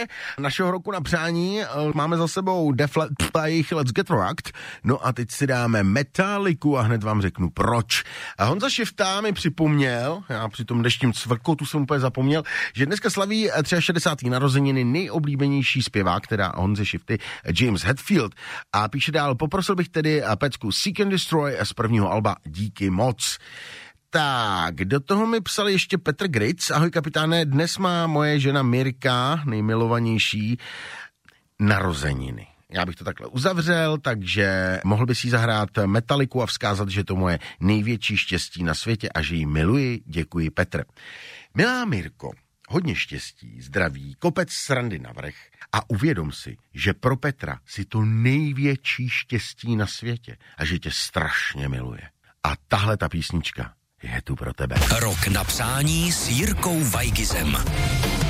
polovině našeho roku na přání máme za sebou Def Leppard a jejich Let's Get Rocked. No a teď si dáme Metalliku a hned vám řeknu proč. A Honza Šifta mi připomněl, já při tom dnešním cvrkotu jsem úplně zapomněl, že dneska slaví 63. narozeniny nejoblíbenější zpěvák, teda Honzy Šifty, James Hetfield. A píše dál, poprosil bych tedy pecku Seek and Destroy z prvního alba Díky moc. Tak, do toho mi psal ještě Petr Gritz. Ahoj kapitáne, dnes má moje žena Mirka, nejmilovanější, narozeniny. Já bych to takhle uzavřel, takže mohl by si zahrát Metalliku a vzkázat, že to moje největší štěstí na světě a že ji miluji. Děkuji, Petr. Milá Mirko, hodně štěstí, zdraví, kopec srandy navrch a uvědom si, že pro Petra si to největší štěstí na světě a že tě strašně miluje. A tahle ta písnička je tu pro tebe. Rok na přání s Jirkou Weigizem.